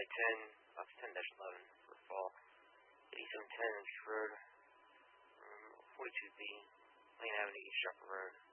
I-10, box 10-11 for fall. 8710 East Road, 42B, Lane Avenue, East Shopper Road.